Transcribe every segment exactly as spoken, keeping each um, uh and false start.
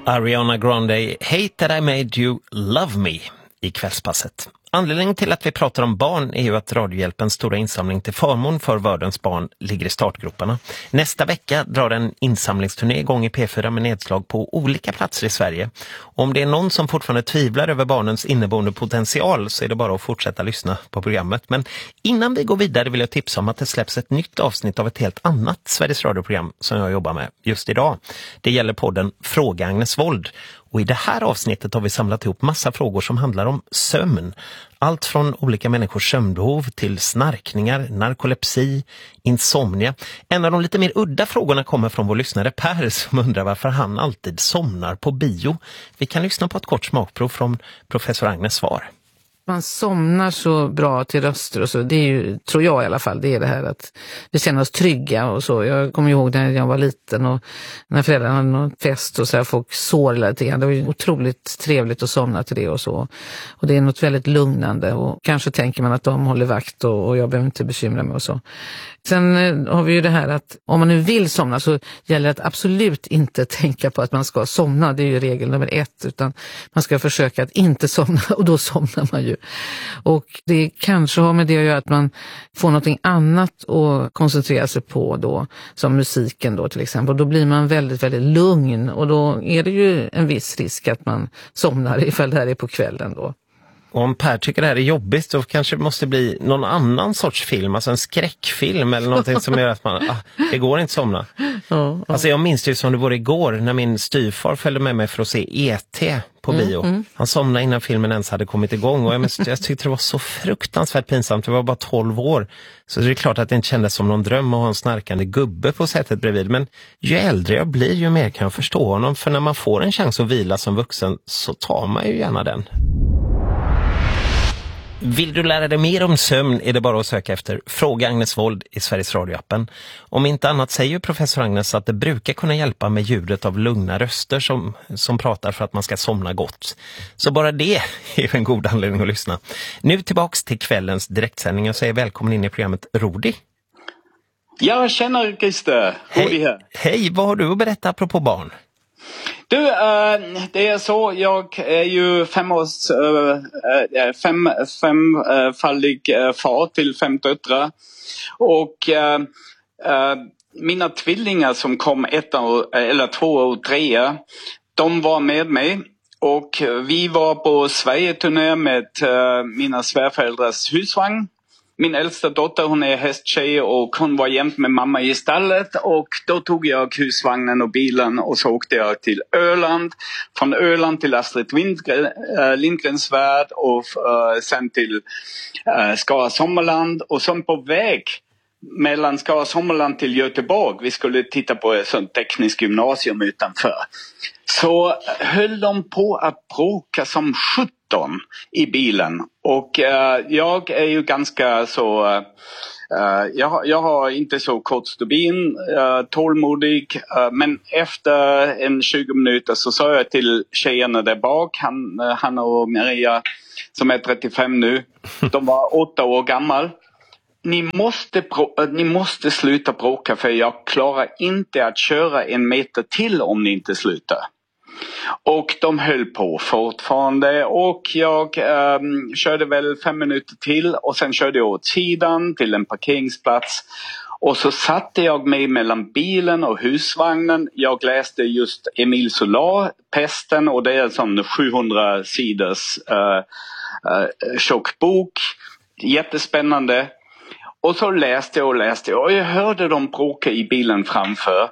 Ariana Grande, Hate That I Made You Love Me i kvällspasset. Anledningen till att vi pratar om barn är ju att Radiohjälpens stora insamling till förmån för världens barn ligger i startgroparna. Nästa vecka drar en insamlingsturné igång i P fyra med nedslag på olika platser i Sverige. Om det är någon som fortfarande tvivlar över barnens inneboende potential så är det bara att fortsätta lyssna på programmet. Men innan vi går vidare vill jag tipsa om att det släpps ett nytt avsnitt av ett helt annat Sveriges radioprogram som jag jobbar med just idag. Det gäller podden Fråga Agnes Wold. Och i det här avsnittet har vi samlat ihop massa frågor som handlar om sömn. Allt från olika människors sömnbehov till snarkningar, narkolepsi, insomnia. En av de lite mer udda frågorna kommer från vår lyssnare Per som undrar varför han alltid somnar på bio. Vi kan lyssna på ett kort smakprov från professor Agnes svar. Man somnar så bra till röster och så, det är ju, tror jag i alla fall, det är det här att vi känner oss trygga och så. Jag kommer ihåg när jag var liten och när föräldrarna hade någon fest och så här, folk sår lite grann. Det var ju otroligt trevligt att somna till det och så. Och det är något väldigt lugnande och kanske tänker man att de håller vakt och, och jag behöver inte bekymra mig och så. Sen har vi ju det här att om man nu vill somna så gäller det att absolut inte tänka på att man ska somna. Det är ju regel nummer ett, utan man ska försöka att inte somna och då somnar man ju. Och det kanske har med det att göra att man får något annat att koncentrera sig på då, som musiken då till exempel. Och då blir man väldigt, väldigt lugn och då är det ju en viss risk att man somnar ifall det här är på kvällen då. Och om Per tycker det här är jobbigt så kanske det måste bli någon annan sorts film, alltså en skräckfilm eller någonting som gör att man, ah, det går inte somna. Ja, ja. Alltså jag minns det som det var igår när min styvfar följde med mig för att se E T på bio. Mm, mm. Han somnade innan filmen ens hade kommit igång och jag, jag tyckte det var så fruktansvärt pinsamt. Det var bara tolv år. Så det är klart att det inte kändes som någon dröm att ha en snarkande gubbe på sättet bredvid. Men ju äldre jag blir ju mer kan jag förstå honom. För när man får en chans att vila som vuxen så tar man ju gärna den. Vill du lära dig mer om sömn är det bara att söka efter Fråga Agnes Wold i Sveriges radioappen. Om inte annat säger professor Agnes att det brukar kunna hjälpa med ljudet av lugna röster som, som pratar för att man ska somna gott. Så bara det är en god anledning att lyssna. Nu tillbaks till kvällens direktsändning och säger välkommen in i programmet Rodi. Jag känner Christer. Rodi här. Hej, vad har du att berätta apropå barn? Du, äh, det är så, jag är ju fem års, äh, fem, femfaldig äh, far till fem döttrar. Och äh, äh, mina tvillingar som kom ett år, eller två och tre, de var med mig. Och vi var på Sverige-turné med äh, mina svärföräldrars husvagn. Min äldsta dotter, hon är hästtjej och hon var jämt med mamma i stallet och då tog jag husvagnen och bilen och så åkte jag till Öland. Från Öland till Astrid Lindgren, äh, Lindgrens värld och äh, sen till äh, Skara Sommarland och sen på väg mellan Skara Sommarland till Göteborg. Vi skulle titta på ett sånt tekniskt gymnasium utanför. Så höll de på att bråka som sjutton i bilen. Och uh, jag är ju ganska så... Uh, jag, jag har inte så kort stubin, uh, tålmodig. Uh, men efter en tjugo minuter så sa jag till tjejerna där bak, han, uh, Hanna och Maria som är trettiofem nu. De var åtta år gammal. Ni måste, ni måste sluta bråka för jag klarar inte att köra en meter till om ni inte slutar. Och de höll på fortfarande och jag um, körde väl fem minuter till och sen körde jag åt sidan till en parkeringsplats. Och så satte jag mig mellan bilen och husvagnen. Jag läste just Emile Zola, Pesten, och det är en sån sjuhundra sidors uh, uh, tjock bok. Jättespännande. Och så läste jag och läste jag och jag hörde dem bråka i bilen framför.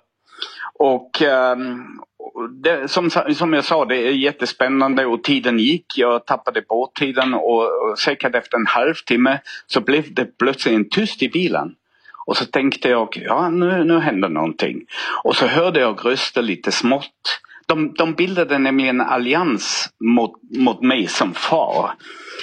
Och um, det, som, som jag sa, det är jättespännande och tiden gick. Jag tappade bort tiden och, och säkert efter en halvtimme så blev det plötsligt tyst i bilen. Och så tänkte jag, ja nu, nu händer någonting. Och så hörde jag röster lite smått. De, de bildade nämligen en allians mot, mot mig som far.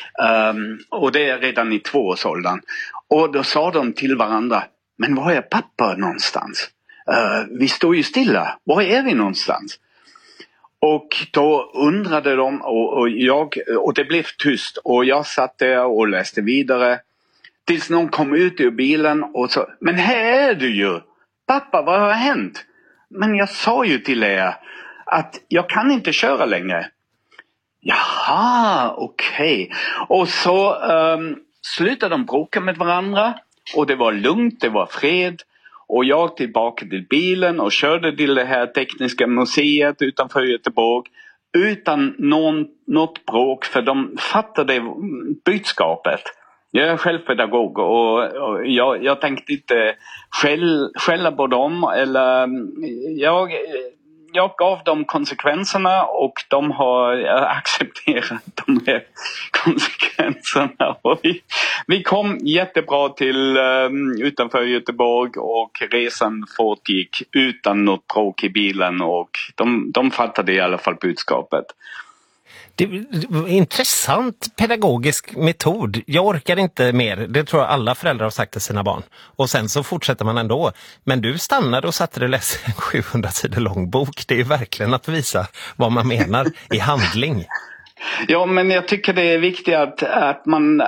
Um, och det är redan i tvåårsåldern. Och då sa de till varandra, men var är pappa någonstans? Uh, vi står ju stilla, var är vi någonstans? Och då undrade de och, och, jag, och det blev tyst. Och jag satt där och läste vidare. Tills någon kom ut ur bilen och sa, men här är du ju! Pappa, vad har hänt? Men jag sa ju till er att jag kan inte köra längre. Jaha, okej. Okay. Och så um, slutade de bråka med varandra och det var lugnt, det var fred. Och jag tillbaka till bilen och körde till det här tekniska museet utanför Göteborg utan någon, något bråk, för de fattade budskapet. Jag är själv pedagog och, och jag, jag tänkte inte skäll, skälla på dem, eller jag, jag gav dem konsekvenserna och de har accepterat de här konsekvenserna. Och vi, vi kom jättebra till um, utanför Göteborg och resan fortgick utan något bråk i bilen, och de, de fattade i alla fall budskapet. Det är intressant pedagogisk metod. Jag orkar inte mer. Det tror jag alla föräldrar har sagt till sina barn. Och sen så fortsätter man ändå. Men du stannade och satte dig och läste en sjuhundra sidor lång bok. Det är ju verkligen att visa vad man menar i handling. Ja, men jag tycker det är viktigt att, att man äh,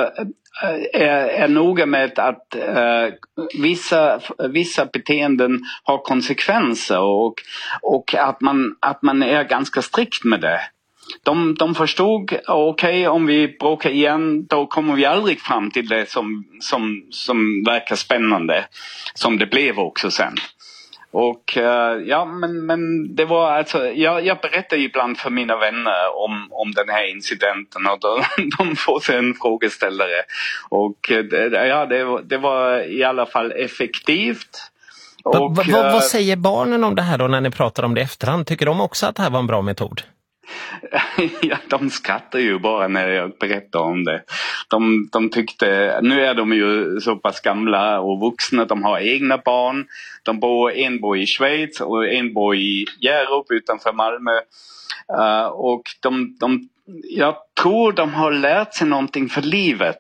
är, är noga med att äh, vissa, vissa beteenden har konsekvenser, och, och att, man, att man är ganska strikt med det. De, de förstod, okej, okay, om vi bråkar igen, då kommer vi aldrig fram till det som, som, som verkar spännande, som det blev också sen. Och uh, ja, men, men det var alltså, jag, jag berättar ibland för mina vänner om, om den här incidenten, och de, de får sig en frågeställare. Och det, ja, det, det var i alla fall effektivt. Och, va, va, va, vad säger barnen om det här då när ni pratar om det efterhand? Tycker de också att det här var en bra metod? Ja, de skrattar ju bara när jag berättar om det. De, de tyckte, nu är de ju så pass gamla och vuxna, de har egna barn. De bor, en bor i Schweiz och en bor i Hjärup utanför Malmö. Uh, och de, de, jag tror de har lärt sig någonting för livet.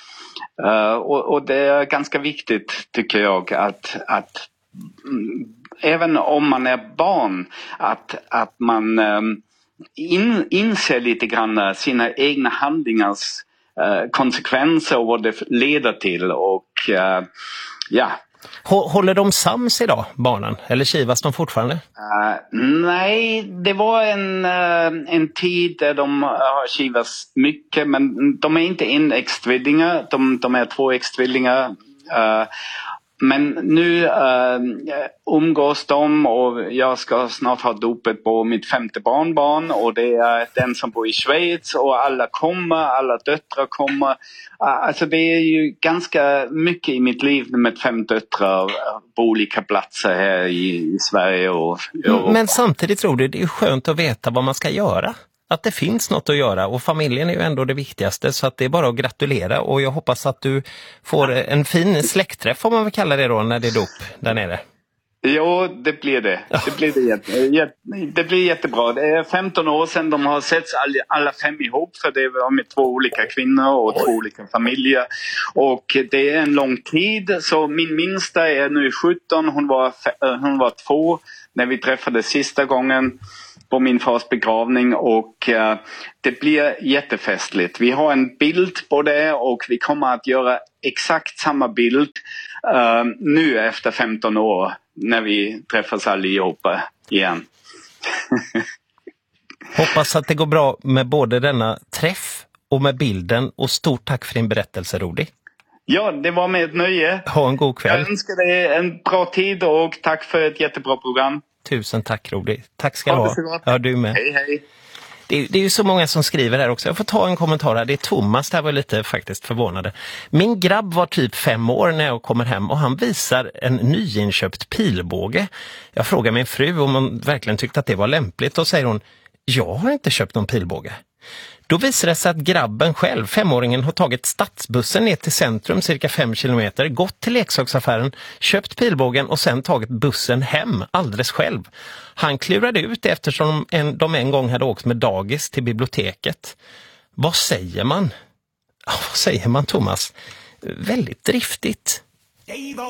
Uh, och, och det är ganska viktigt, tycker jag, att, att mm, även om man är barn, att, att man um, In, inser lite grann sina egna handlingars uh, konsekvenser och vad det leder till, och uh, ja. Håller de sams idag, barnen? Eller kivas de fortfarande? Uh, nej, det var en, uh, en tid där de har kivas mycket, men de är inte enäggstvillingar, de, de är tvåäggstvillingar. Uh, Men nu äh, umgås de, och jag ska snart ha dopet på mitt femte barnbarn, och det är den som bor i Schweiz, och alla kommer, alla döttrar kommer. Alltså det är ju ganska mycket i mitt liv med fem döttrar på olika platser här i, i Sverige och Europa. Men samtidigt tror du det är skönt att veta vad man ska göra? Att det finns något att göra, och familjen är ju ändå det viktigaste, så att det är bara att gratulera, och jag hoppas att du får en fin släktträff, om man vill kalla det då, när det är dop där nere. Jo, det blir det. Det blir, det jätte, jätte, det blir jättebra. Det är femton år sedan de har setts alla, alla fem ihop, för det var med två olika kvinnor och Oj. två olika familjer. Och det är en lång tid, så min minsta är nu sjutton, hon var, hon var två när vi träffades sista gången på min fars begravning, och uh, det blir jättefestligt. Vi har en bild på det, och vi kommer att göra exakt samma bild uh, nu efter femton år när vi träffas allihopa igen. Hoppas att det går bra med både denna träff och med bilden, och stort tack för din berättelse, Rudi. Ja, det var med ett nöje. Ha en god kväll. Jag önskar dig en bra tid, och tack för ett jättebra program. Tusen tack, Rudi. Tack ska du ha. Ja, du med. Hej, hej. Det är, det är ju så många som skriver här också. Jag får ta en kommentar här. Det är Thomas, där var lite faktiskt förvånade. Min grabb var typ fem år när jag kommer hem, och han visar en nyinköpt pilbåge. Jag frågar min fru om hon verkligen tyckte att det var lämpligt, och säger hon, jag har inte köpt någon pilbåge. Då visar det sig att grabben själv, femåringen, har tagit stadsbussen ner till centrum cirka fem kilometer, gått till leksaksaffären, köpt pilbågen och sen tagit bussen hem alldeles själv. Han klurade ut det eftersom en, de en gång hade åkt med dagis till biblioteket. Vad säger man? Vad säger man, Thomas? Väldigt driftigt.